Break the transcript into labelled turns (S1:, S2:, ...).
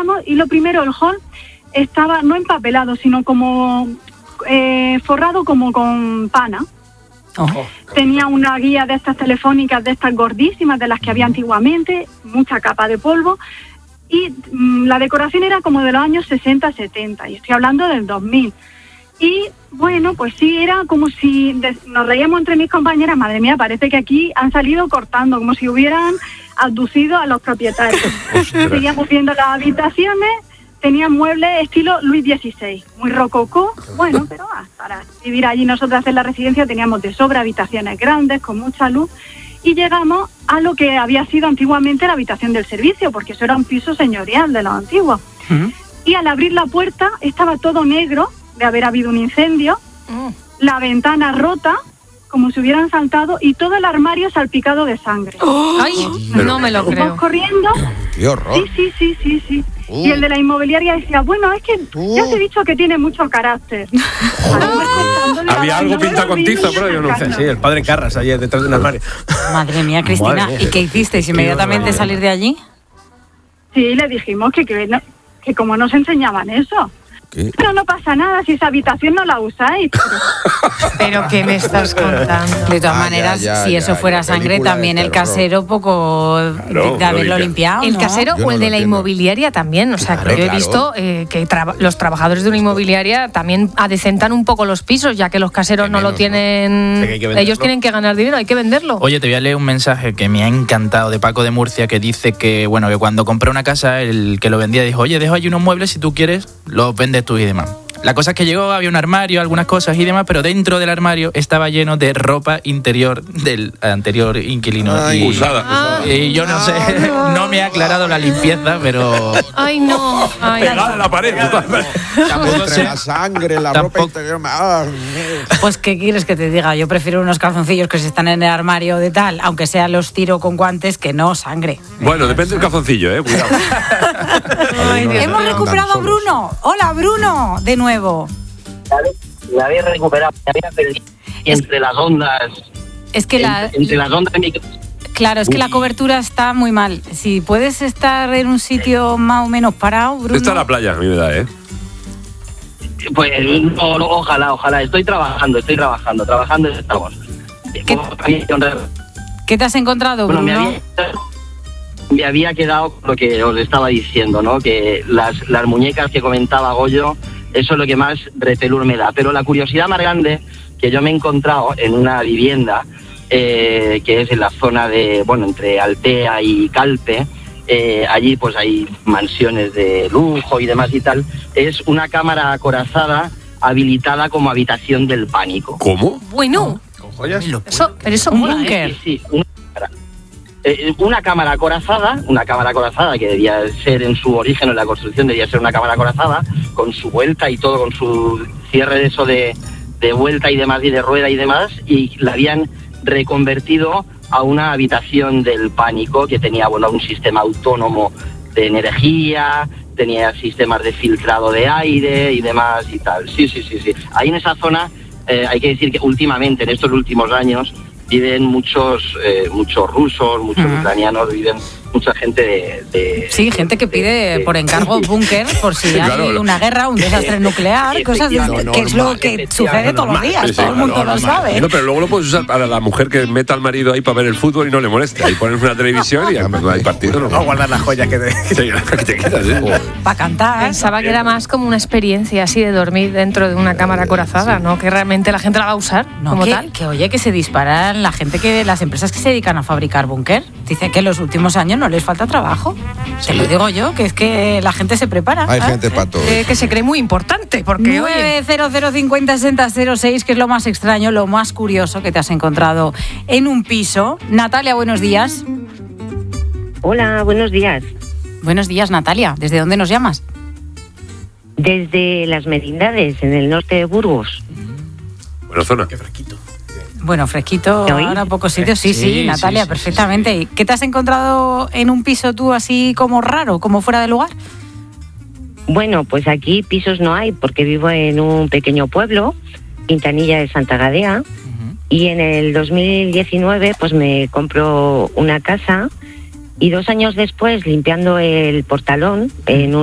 S1: entramos y lo primero, el hall estaba no empapelado, sino como forrado como con pana. Tenía una guía de estas telefónicas, de estas gordísimas, de las que había antiguamente, mucha capa de polvo, y la decoración era como de los años 60-70, y estoy hablando del 2000. Y bueno, pues sí, era como si nos reíamos entre mis compañeras, madre mía, parece que aquí han salido cortando, como si hubieran abducido a los propietarios. Seguíamos viendo las habitaciones, tenían muebles estilo Luis XVI, muy rococó, bueno, pero para vivir allí nosotras en la residencia teníamos de sobra habitaciones grandes, con mucha luz, y llegamos a lo que había sido antiguamente la habitación del servicio, porque eso era un piso señorial de los antiguos. Y al abrir la puerta estaba todo negro, de haber habido un incendio, la ventana rota, como si hubieran saltado, y todo el armario salpicado de sangre.
S2: ¡Ay! No me lo creo.
S1: Corriendo.
S3: ¡Qué horror!
S1: Sí. Y el de la inmobiliaria decía, bueno, es que ya te he dicho que tiene mucho carácter.
S4: Había algo pintado con tiza, pero yo no sé.
S5: Sí, el padre Carras ayer detrás de un armario.
S2: Madre mía, Cristina, ¿y qué hicisteis? ¿Inmediatamente salir de allí?
S1: Sí, le dijimos que como nos enseñaban eso.
S3: ¿Qué?
S1: Pero no pasa nada si esa habitación no la usáis.
S2: ¿Pero qué me estás contando? De todas maneras, si eso fuera sangre, también el casero poco de haberlo limpiado, ¿no?
S6: ¿El casero o el de la inmobiliaria también? O sea, que yo he visto que los trabajadores de una inmobiliaria también adecentan un poco los pisos, ya que los caseros no lo tienen. Ellos tienen que ganar dinero, hay que venderlo.
S7: Oye, te voy a leer un mensaje que me ha encantado de Paco de Murcia, que dice que, bueno, que cuando compré una casa, el que lo vendía dijo, oye, dejo allí unos muebles, si tú quieres, los vendes tú y demás. La cosa es que llegó, había un armario, algunas cosas y demás, pero dentro del armario estaba lleno de ropa interior del anterior inquilino.
S4: Usada.
S7: Y yo no sé, no me ha aclarado la limpieza, pero...
S6: ¡Ay, no! Ay,
S4: pegada a la pared.
S3: Entre la sangre, la ropa interior.
S2: Pues, ¿qué quieres que te diga? Yo prefiero unos calzoncillos que se están en el armario de tal, aunque sea los tiro con guantes, que no sangre.
S4: Bueno, depende del calzoncillo, cuidado.
S2: Hemos recuperado a Bruno. Hola, Bruno, de nuevo.
S8: La había recuperado, me había perdido entre las ondas.
S2: Es que
S8: entre las ondas de micro.
S2: Claro, es que la cobertura está muy mal. Si puedes estar en un sitio más o menos parado, Bruno.
S4: Está en la playa, a mí me da,
S8: Pues no, ojalá. Estoy trabajando estamos.
S2: ¿Qué te has encontrado, Bruno?
S8: Bueno, me había quedado con lo que os estaba diciendo, ¿no? Que las muñecas que comentaba Goyo, eso es lo que más repelús me da. Pero la curiosidad más grande que yo me he encontrado en una vivienda que es en la zona de, bueno, entre Altea y Calpe, allí pues hay mansiones de lujo y demás y tal, es una cámara acorazada habilitada como habitación del pánico.
S4: ¿Cómo?
S6: Bueno,
S5: ¿Con joyas?
S6: pero eso mola,
S2: búnker.
S8: Sí, una cámara acorazada que debía ser en su origen, en la construcción debía ser una cámara acorazada, con su vuelta y todo, con su cierre de eso de vuelta y demás, y de rueda y demás, y la habían reconvertido a una habitación del pánico que tenía, bueno, un sistema autónomo de energía, tenía sistemas de filtrado de aire y demás y tal. Sí. Ahí en esa zona hay que decir que últimamente, en estos últimos años, viven muchos rusos, muchos ucranianos, viven mucha gente de
S2: sí, gente que pide por encargo búnker por si hay una guerra, un desastre nuclear, cosas que es lo que sucede todos los días, todo el mundo lo sabe.
S4: No, pero luego lo puedes usar para la mujer que meta al marido ahí para ver el fútbol y no le moleste. Ahí pones una televisión y hay partido.
S5: No guardar las joyas que te quitas.
S2: Para cantar.
S6: Pensaba que era más como una experiencia así de dormir dentro de una cámara acorazada, ¿no? Que realmente la gente la va a usar como tal.
S2: Que oye, que se disparan las empresas que se dedican a fabricar búnker. Dice que en los últimos años no les falta trabajo. Te lo digo yo, que es que la gente se prepara.
S3: Hay gente para todo.
S6: Que se cree muy importante, porque
S2: 900506006, que es lo más extraño, lo más curioso que te has encontrado en un piso. Natalia, buenos días.
S9: Hola, buenos días.
S2: Buenos días, Natalia. ¿Desde dónde nos llamas?
S9: Desde Las Merindades, en el norte de Burgos.
S4: Buena zona.
S5: Qué fresquito.
S2: Bueno, fresquito, ahora pocos sitios. Sí, Natalia, perfectamente. ¿Y qué te has encontrado en un piso tú así como raro, como fuera de lugar?
S9: Bueno, pues aquí pisos no hay, porque vivo en un pequeño pueblo, Quintanilla de Santa Gadea, y en el 2019 pues me compro una casa, y 2 años después, limpiando el portalón en un